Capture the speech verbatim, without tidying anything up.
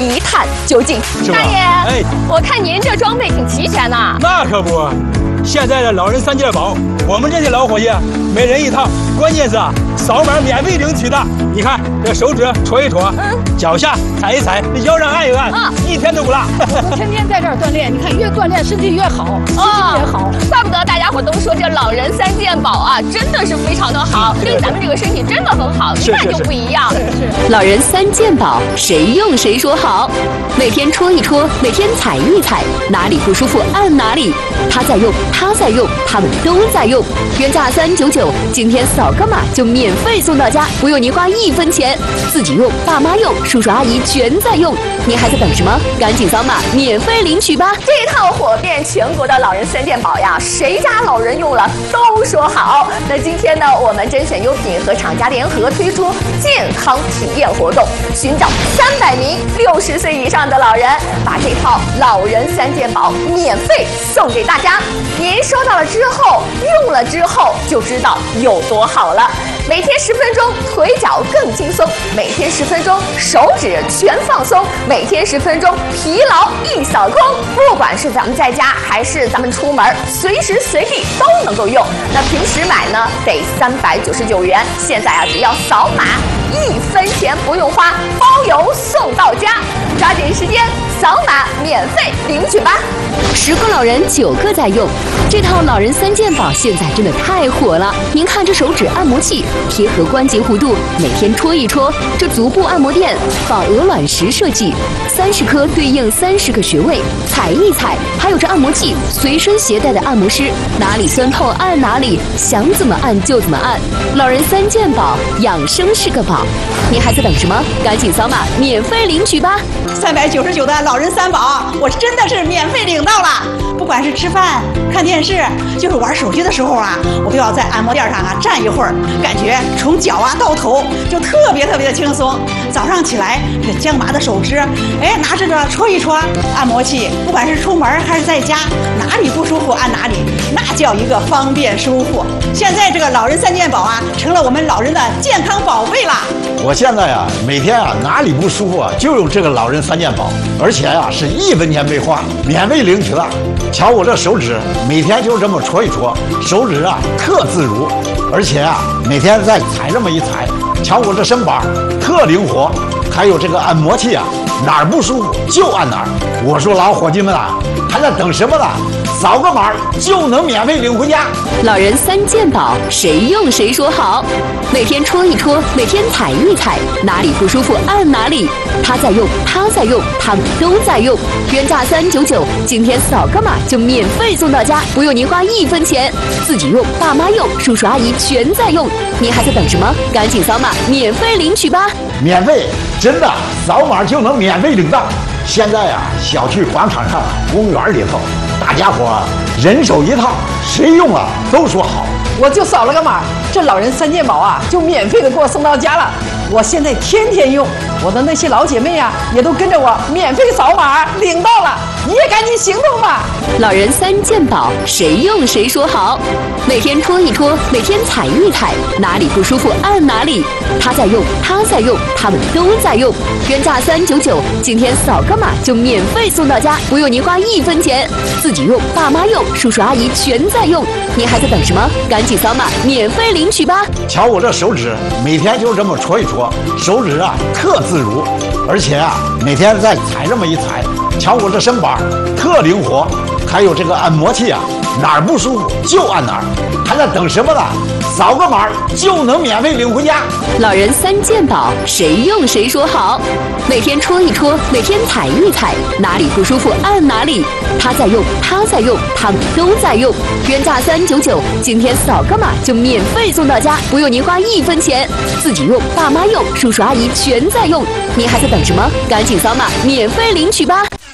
一探究竟。大爷，哎，我看您这装备挺齐全呐。 那可不，现在的老人三件宝，我们这些老伙计每人一套，关键是啊，扫码免费领取的。你看这手指戳一戳，嗯，脚下踩一踩，腰上按一按，啊，一天都不落。 我天天在这儿锻炼，你看越锻炼身体越好，心情也好。 怪不得大家伙都说这老人三件宝啊，真的是非常的好，对咱们这个身体真的很好，一看就不一样。 老人三件宝，谁用谁说好。每天戳一戳，每天踩一踩，哪里不舒服按哪里。他在用，他在用，他们都在用。原价三九九，今天扫个码就免费送到家，不用您花一分钱。自己用，爸妈用，叔叔阿姨全在用。您还在等什么？赶紧扫码免费领取吧！ 这套火遍全国的老人三件宝呀，谁家老人用了都说好。那今天呢，我们甄选优品和厂家联合推出健康体验活动，寻找三百名六十岁以上的老人，把这套老人三件宝免费送给大家。您收到了之后，用了之后就知道有多好了。每天十分钟，腿脚更轻松；每天十分钟，手指全放松；每天十分钟，疲劳一扫空。不管是咱们在家还是咱们出门，随时随地都能够用。那平时买呢，得三百九十九元，现在啊，只要扫码，一分钱不用花，包邮送到家。抓紧时间扫码免费领取吧！ 十个老人九个在用，这套老人三件宝现在真的太火了。您看这手指按摩器贴合关节弧度，每天戳一戳。这足部按摩垫仿鹅卵石设计，三十颗对应三十个穴位，踩一踩。还有这按摩器随身携带的按摩师，哪里酸痛按哪里，想怎么按就怎么按。老人三件宝，养生是个宝。您还在等什么？赶紧扫码免费领取吧！ 三百九十九的老人三宝，我真的是免费领到了。不管是吃饭、看电视，就是玩手机的时候啊，我都要在按摩垫上啊站一会儿，感觉从脚啊到头就特别特别的轻松。早上起来，这僵麻的手指，哎，拿着这戳一戳按摩器，不管是出门还是在家，哪里不舒服按哪里，那叫一个方便舒服。现在这个老人三件宝啊，成了我们老人的健康宝贝啦。 我现在啊，每天啊哪里不舒服啊，就用这个老人三件宝，而且啊是一分钱没花，免费领取了。瞧我这手指，每天就这么戳一戳，手指啊特自如，而且啊每天再踩这么一踩，瞧我这身板特灵活，还有这个按摩器啊，哪儿不舒服就按哪儿。我说老伙计们啊，还在等什么呢？扫个码就能免费领回家。 老人三件宝，谁用谁说好。每天戳一戳，每天踩一踩，哪里不舒服按哪里。他在用，他在用，他们都在用。原价三九九，今天扫个码就免费送到家，不用您花一分钱。自己用，爸妈用，叔叔阿姨全在用。您还在等什么？赶紧扫码免费领取吧！ 免费，真的，扫码就能免费领到。现在啊，小区广场上、公园里头，大家伙人手一套，谁用了都说好。 我就扫了个码，这老人三件宝啊，就免费的给我送到家了。我现在天天用，我的那些老姐妹啊，也都跟着我免费扫码领到了。你也赶紧行动吧！ 老人三件宝，谁用谁说好。每天戳一戳，每天踩一踩，哪里不舒服按哪里。他在用，他在用，他们都在用。原价三九九，今天扫个码就免费送到家，不用您花一分钱。自己用，爸妈用，叔叔阿姨全在用。您还在等什么？赶紧扫码免费领取吧！ 瞧我这手指，每天就这么戳一戳，手指啊特自如，而且啊每天再踩这么一踩，瞧我这身板特灵活，还有这个按摩器啊，哪儿不舒服就按哪儿。还在等什么呢？扫个码就能免费领回家。 老人三件宝，谁用谁说好。每天戳一戳，每天踩一踩，哪里不舒服按哪里。他在用，他在用，他们都在用。原价三九九，今天扫个码就免费送到家，不用您花一分钱。自己用，爸妈用，叔叔阿姨全在用。您还在等什么？赶紧扫码免费领取吧！